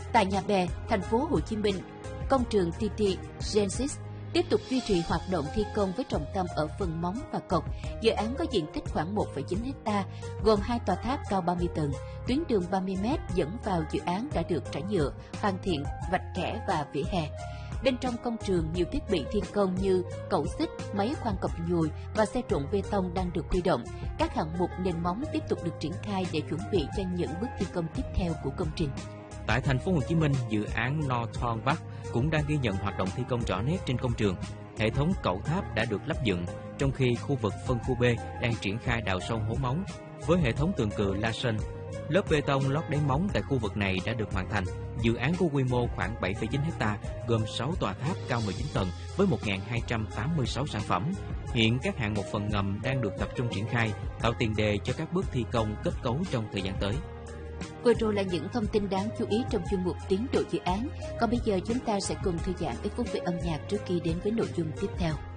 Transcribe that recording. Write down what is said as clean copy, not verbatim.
Tại Nhà Bè, thành phố Hồ Chí Minh, công trường TT Genesis tiếp tục duy trì hoạt động thi công với trọng tâm ở phần móng và cột. Dự án có diện tích khoảng 1,9 ha, gồm 2 tòa tháp cao 30 tầng, tuyến đường 30 m dẫn vào dự án đã được trải nhựa, hoàn thiện, vạch kẻ và vỉa hè. Bên trong công trường, nhiều thiết bị thi công như cẩu xích, máy khoan cọc nhồi và xe trộn bê tông đang được huy động. Các hạng mục nền móng tiếp tục được triển khai để chuẩn bị cho những bước thi công tiếp theo của công trình. Tại thành phố Hồ Chí Minh, dự án Northern Bắc cũng đang ghi nhận hoạt động thi công rõ nét trên công trường. Hệ thống cẩu tháp đã được lắp dựng, trong khi khu vực phân khu B đang triển khai đào sâu hố móng. Với hệ thống tường cự Larsen, lớp bê tông lót đáy móng tại khu vực này đã được hoàn thành. Dự án có quy mô khoảng 7,9 ha, gồm 6 tòa tháp cao 19 tầng với 1.286 sản phẩm. Hiện các hạng mục phần ngầm đang được tập trung triển khai, tạo tiền đề cho các bước thi công kết cấu trong thời gian tới. Vừa rồi là những thông tin đáng chú ý trong chuyên mục tiến độ dự án. Còn bây giờ chúng ta sẽ cùng thư giãn ít phút về âm nhạc trước khi đến với nội dung tiếp theo.